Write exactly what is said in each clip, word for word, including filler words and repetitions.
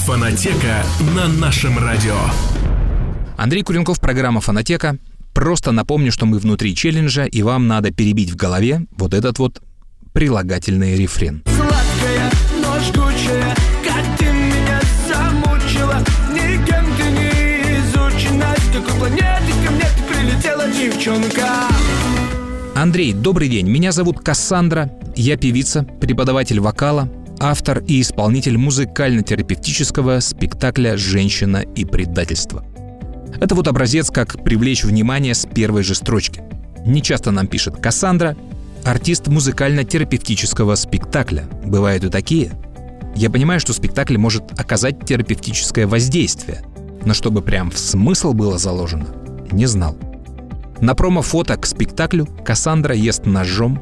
Фонотека на нашем радио. Андрей Куренков, программа «Фонотека». Просто напомню, что мы внутри челленджа, и вам надо перебить в голове вот этот вот прилагательный рефрен. Сладкая, но жгучая, как ты меня замучила. Никем ты не изучена, с какой планеты ко мне ты прилетела, девчонка. Андрей, добрый день. Меня зовут Кассандра. Я певица, преподаватель вокала, автор и исполнитель музыкально-терапевтического спектакля «Женщина и предательство». Это вот образец, как привлечь внимание с первой же строчки. Нечасто нам пишет Кассандра, артист музыкально-терапевтического спектакля. Бывают и такие. Я понимаю, что спектакль может оказать терапевтическое воздействие, но чтобы прям в смысл было заложено, не знал. На промо-фото к спектаклю Кассандра ест ножом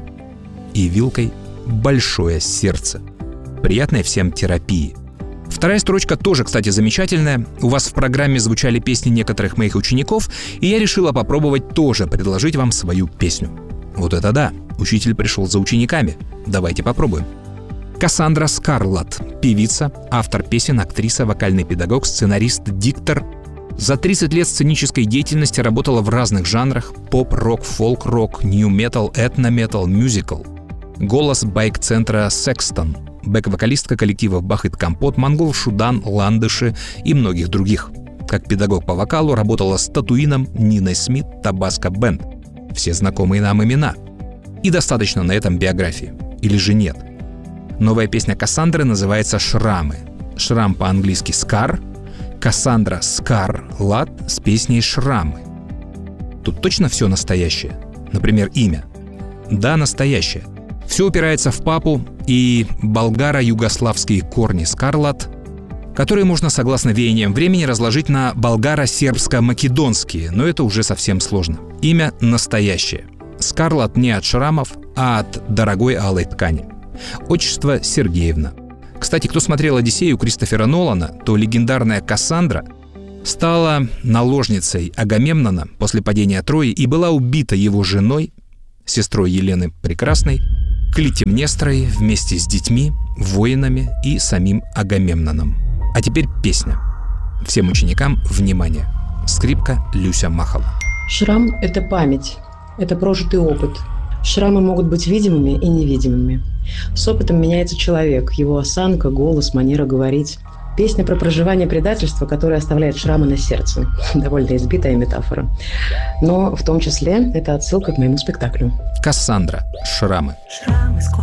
и вилкой большое сердце. Приятной всем терапии. Вторая строчка тоже, кстати, замечательная. У вас в программе звучали песни некоторых моих учеников, и я решила попробовать тоже предложить вам свою песню. Вот это да! Учитель пришел за учениками. Давайте попробуем. Кассандра Скарлатт. Певица, автор песен, актриса, вокальный педагог, сценарист, диктор. За тридцать лет сценической деятельности работала в разных жанрах: поп, рок, фолк-рок, нью-метал, этно-метал, мюзикл. Голос байк-центра «Секстон», бэк-вокалистка коллективов «Бахыт Компот», «Монгол Шудан», «Ландыши» и многих других. Как педагог по вокалу работала с Татуином, Ниной Смит, Табаско Бэнд. Все знакомые нам имена. И достаточно на этом биографии. Или же нет? Новая песня Кассандры называется «Шрамы». Шрам по-английски «скар», Кассандра Скарлатт с песней «Шрамы». Тут точно все настоящее? Например, имя? Да, настоящее. Все упирается в папу и болгаро-югославские корни Скарлатт, которые можно, согласно веяниям времени, разложить на болгаро-сербско-македонские, но это уже совсем сложно. Имя настоящее. Скарлатт не от шрамов, а от дорогой алой ткани. Отчество Сергеевна. Кстати, кто смотрел «Одиссею» Кристофера Нолана, то легендарная Кассандра стала наложницей Агамемнона после падения Трои и была убита его женой, сестрой Елены Прекрасной, Клитемнестрой вместе с детьми, воинами и самим Агамемноном. А теперь песня. Всем ученикам внимание. Скрипка Люся Махова. Шрам – это память, это прожитый опыт. Шрамы могут быть видимыми и невидимыми. С опытом меняется человек, его осанка, голос, манера говорить. Песня про проживание предательства, которое оставляет шрамы на сердце. Довольно избитая метафора. Но в том числе это отсылка к моему спектаклю. Кассандра. Шрамы.